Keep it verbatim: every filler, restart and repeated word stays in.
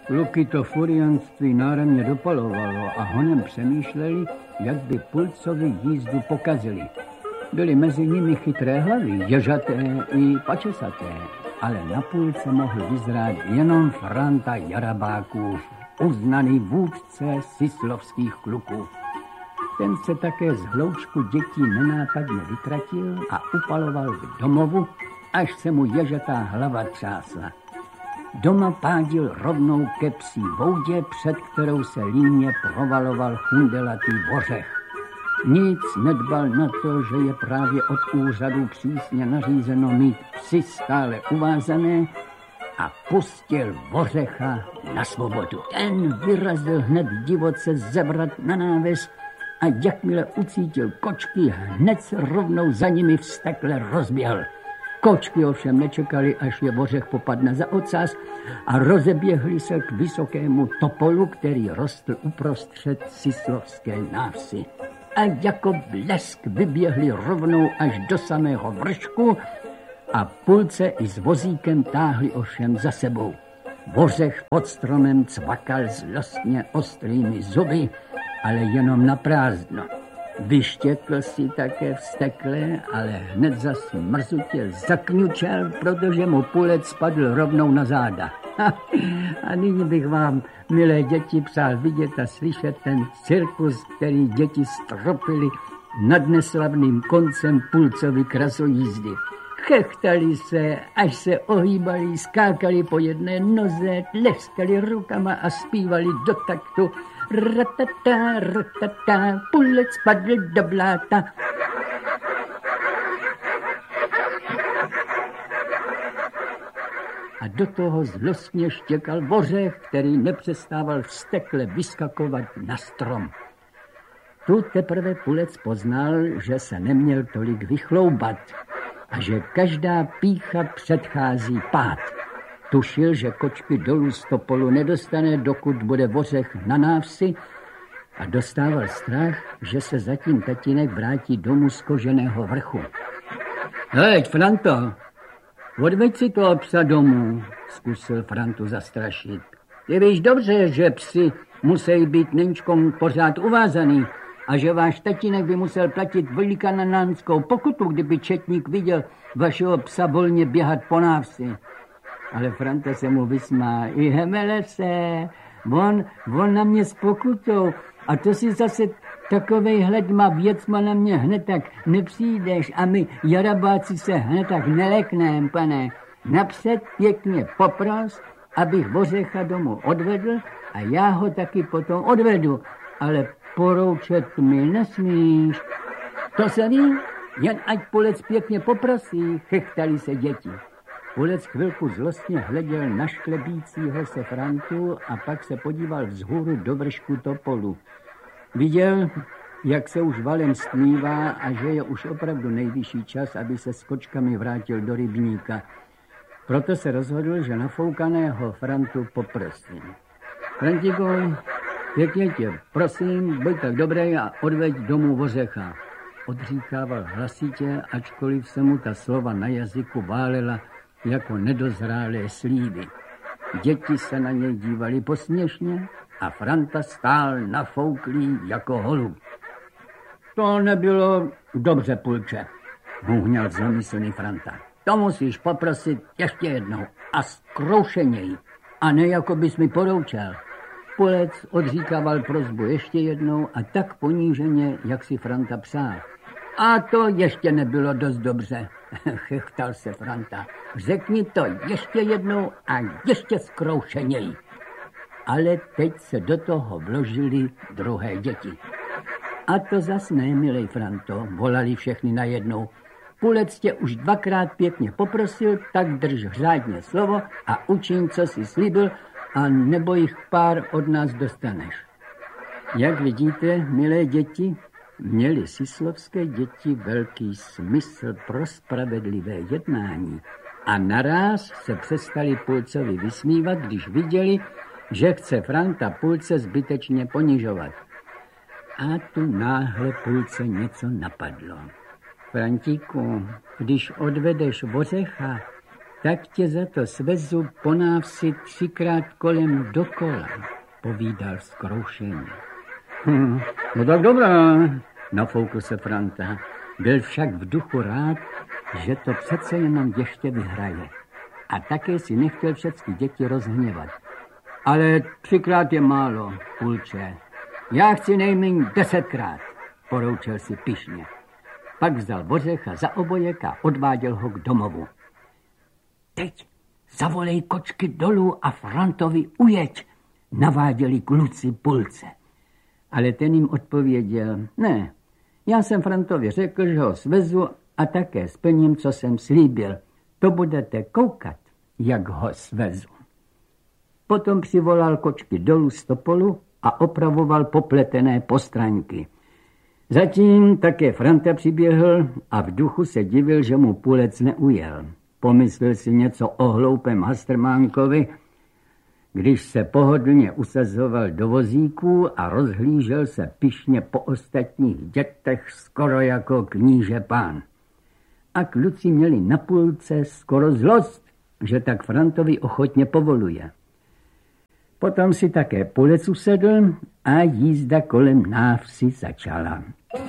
Kluky to furianství náramně dopalovalo a honem přemýšleli, jak by Pulcovi jízdu pokazili. Byly mezi nimi chytré hlavy, ježaté i pačesaté, ale na Pulce mohl vyzrát jenom Franta Jarabákův, uznaný vůdce sislovských kluků. Ten se také z hloučku dětí nenápadně vytratil a upaloval k domovu, až se mu ježatá hlava třásla. Doma pádil rovnou ke psí voudě, před kterou se líně provaloval chundelatý vořech. Nic nedbal na to, že je právě od úřadu přísně nařízeno mít psy stále uvázané, a pustil vořecha na svobodu. Ten vyrazil hned divoce zebrat na náves a jakmile ucítil kočky, hned se rovnou za nimi vztekle rozběhl. Kočky ovšem nečekali, až je vořech popadne za ocas a rozeběhli se k vysokému topolu, který rostl uprostřed sislovské návsi. A jako blesk vyběhli rovnou až do samého vršku a Pulce i s vozíkem táhli ovšem za sebou. Vořech pod stromem cvakal zlostně ostrými zuby, ale jenom na prázdno. Vyštěkl si také vztekle, ale hned zas mrzutě zakňučel, protože mu Pulec spadl rovnou na záda. A nyní bych vám, milé děti, přál vidět a slyšet ten cirkus, který děti stropili nad neslavným koncem Pulcovy krasojízdy. Chechtali se, až se ohýbali, skákali po jedné noze, tleskali rukama a zpívali do taktu ratata, ratata, Pulec spadl do bláta. A do toho zlostně štěkal vořech, který nepřestával vztekle vyskakovat na strom. Tu teprve Pulec poznal, že se neměl tolik vychloubat a že každá pýcha předchází pád. Tušil, že kočky dolů z topolu nedostane, dokud bude vořech na návsi, a dostával strach, že se zatím tatínek vrátí domů z koženého vrchu. Hej, Franto, odveď si toho psa domů, zkusil Frantu zastrašit. Ty víš dobře, že psi musí být nenčkom pořád uvázaný a že váš tatínek by musel platit velikanánskou pokutu, kdyby četník viděl vašeho psa volně běhat po návsi. Ale Franta se mu vysmál. I hemele se, on, on na mě s pokutou. A to si zase takovej hledma věcma na mě hned tak nepřijdeš a my jarabáci se hned tak nelekneme, pane. Napřed pěkně popros, abych vořecha domů odvedl a já ho taky potom odvedu. Ale poroučet mi nesmíš. To se ví, jen ať Pulec pěkně poprosí, chechtali se děti. Pulec chvilku zlostně hleděl na šklebícího se Frantu a pak se podíval vzhůru do vršku topolu. Viděl, jak se už valem stmívá a že je už opravdu nejvyšší čas, aby se s kočkami vrátil do rybníka. Proto se rozhodl, že nafoukaného Frantu poprosí. Frantiku, pěkně tě, prosím, buď tak dobrý a odveď domů vořecha. Odříkával hlasitě, ačkoliv se mu ta slova na jazyku válela jako nedozrálé slívy. Děti se na něj dívali posměšně a Franta stál nafouklý jako holub. To nebylo dobře, Pulče, hůhněl zlomyslný Franta. To musíš poprosit ještě jednou a zkroušeněji, a ne jako bys mi poroučel. Pulec odříkával prosbu ještě jednou a tak poníženě, jak si Franta přál. A to ještě nebylo dost dobře, chechtal se Franta. Řekni to ještě jednou a ještě zkroušeněji. Ale teď se do toho vložili druhé děti. A to zas ne, milej Franto, volali všechny najednou. Pulec tě už dvakrát pěkně poprosil, tak drž řádně slovo a učiň, co jsi slíbil, a nebo jich pár od nás dostaneš. Jak vidíte, milé děti, měly sislovské děti velký smysl pro spravedlivé jednání a naráz se přestali Pulcovi vysmívat, když viděli, že chce Franta Pulce zbytečně ponižovat. A tu náhle Pulce něco napadlo. Frantíku, když odvedeš vořecha, Tak tě za to svezu po návsi třikrát kolem dokola, povídal zkroušeně. Hm, no tak dobrá, nafoukl se Franta. Byl však v duchu rád, že to přece jenom ještě vyhraje. A také si nechtěl všechny děti rozhněvat. Ale třikrát je málo, půlče. Já chci nejméně desetkrát, poroučil si pyšně. Pak vzal Bořecha za obojek a odváděl ho k domovu. Teď zavolej kočky dolů a Frantovi ujeď, naváděli kluci Pulce. Ale ten jim odpověděl, ne, já jsem Frantovi řekl, že ho svezu a také splním, co jsem slíbil. To budete koukat, jak ho svezu. Potom přivolal kočky dolů z topolu a opravoval popletené postraňky. Zatím také Franta přiběhl a v duchu se divil, že mu Pulec neujel. Pomyslel si něco o hloupém Hastrmánkovi, když se pohodlně usazoval do vozíků a rozhlížel se pyšně po ostatních dětech skoro jako kníže pán. A kluci měli na Pulce skoro zlost, že tak Frantovi ochotně povoluje. Potom si také Pulec usedl a jízda kolem návsi začala.